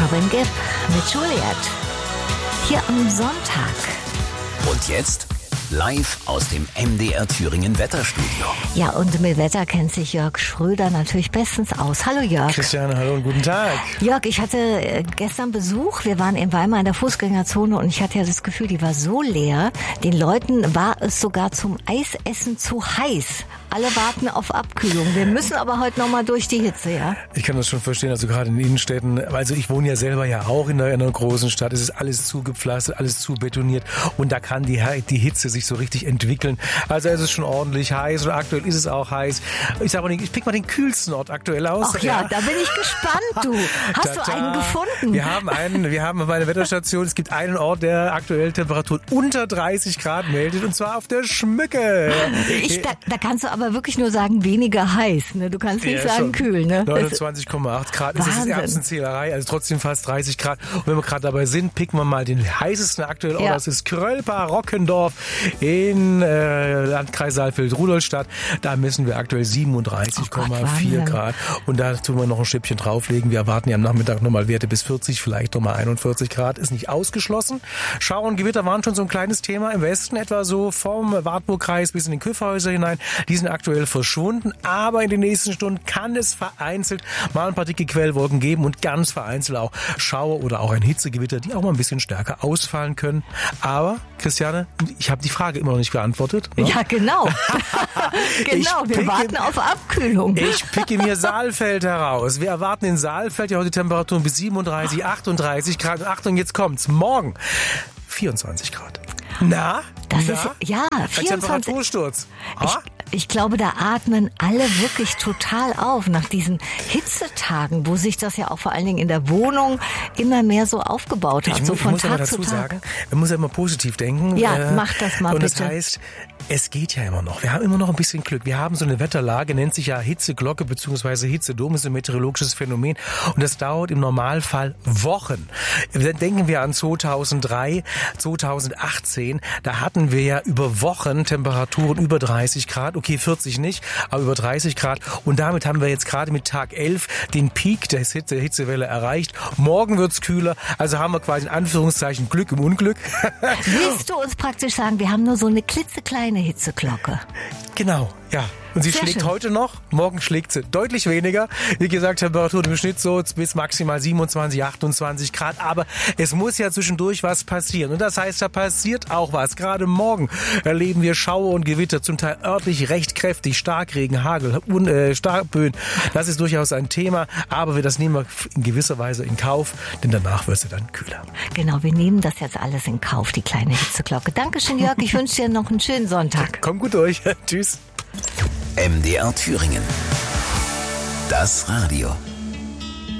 Marvin Gaye mit Juliet. Hier am Sonntag. Und jetzt live aus dem MDR Thüringen Wetterstudio. Ja, und mit Wetter kennt sich Jörg Schröder natürlich bestens aus. Hallo Jörg. Christiane, hallo und guten Tag. Jörg, ich hatte gestern Besuch. Wir waren in Weimar in der Fußgängerzone und ich hatte ja das Gefühl, die war so leer. Den Leuten war es sogar zum Eisessen zu heiß. Alle warten auf Abkühlung. Wir müssen aber heute nochmal durch die Hitze, ja? Ich kann das schon verstehen, also gerade in Innenstädten. Also ich wohne ja selber auch in einer großen Stadt. Es ist alles zugepflastert, alles zubetoniert und da kann die Hitze sich so richtig entwickeln. Also es ist schon ordentlich heiß und aktuell ist es auch heiß. Ich sag mal, ich pick mal den kühlsten Ort aktuell aus. Ach ja, da bin ich gespannt, du. Hast du einen gefunden? Wir haben bei der Wetterstation, es gibt einen Ort, der aktuell Temperaturen unter 30 Grad meldet und zwar auf der Schmücke. Da kannst du aber wirklich nur sagen, weniger heiß. Ne? Du kannst nicht sagen kühl. Ne? 29,8 Grad. Das ist Erbsenzählerei, also trotzdem fast 30 Grad. Und wenn wir gerade dabei sind, picken wir mal den heißesten aktuell Ort. Das ist Krölper-Rockendorf in Landkreis Saalfeld-Rudolstadt. Da messen wir aktuell 37,4 Grad. Und da tun wir noch ein Schüppchen drauflegen. Wir erwarten ja am Nachmittag nochmal Werte bis 40, vielleicht nochmal 41 Grad. Ist nicht ausgeschlossen. Schauer und Gewitter waren schon so ein kleines Thema im Westen, etwa so vom Wartburgkreis bis in den Küffhäuser hinein. Die sind aktuell verschwunden, aber in den nächsten Stunden kann es vereinzelt mal ein paar dicke Quellwolken geben und ganz vereinzelt auch Schauer oder auch ein Hitzegewitter, die auch mal ein bisschen stärker ausfallen können. Aber, Christiane, ich habe die Frage immer noch nicht beantwortet. Ne? Ja, genau. Wir warten auf Abkühlung. Ich picke mir Saalfeld heraus. Wir erwarten in Saalfeld ja heute Temperaturen bis 37, 38 Grad. Und Achtung, jetzt kommt's. Morgen 24 Grad. Na? Das ist, ja, 24. Ein Temperatursturz. Ich glaube, da atmen alle wirklich total auf nach diesen Hitzetagen, wo sich das ja auch vor allen Dingen in der Wohnung immer mehr so aufgebaut hat. Ich muss aber dazu sagen, man muss ja immer positiv denken. Ja, mach das mal bitte. Und das heißt, es geht ja immer noch. Wir haben immer noch ein bisschen Glück. Wir haben so eine Wetterlage, nennt sich ja Hitzeglocke bzw. Hitzedom, ist ein meteorologisches Phänomen. Und das dauert im Normalfall Wochen. Dann denken wir an 2003, 2018. Da hatten wir ja über Wochen Temperaturen über 30 Grad. Okay, 40 nicht, aber über 30 Grad. Und damit haben wir jetzt gerade mit Tag 11 den Peak der Hitzewelle erreicht. Morgen wird's kühler. Also haben wir quasi in Anführungszeichen Glück im Unglück. Willst du uns praktisch sagen, wir haben nur so eine klitzekleine Hitzeglocke? Genau, ja. Und sie schlägt heute noch, morgen schlägt sie deutlich weniger. Wie gesagt, Temperatur im Schnitt so bis maximal 27, 28 Grad. Aber es muss ja zwischendurch was passieren. Und das heißt, da passiert auch was. Gerade morgen erleben wir Schauer und Gewitter, zum Teil örtlich recht kräftig, Starkregen, Hagel, Starkböen. Das ist durchaus ein Thema. Aber das nehmen wir in gewisser Weise in Kauf, denn danach wird es dann kühler. Genau, wir nehmen das jetzt alles in Kauf, die kleine Hitzeglocke. Dankeschön, Jörg. Ich wünsche dir noch einen schönen Sonntag. Komm gut durch. Tschüss. MDR Thüringen. Das Radio.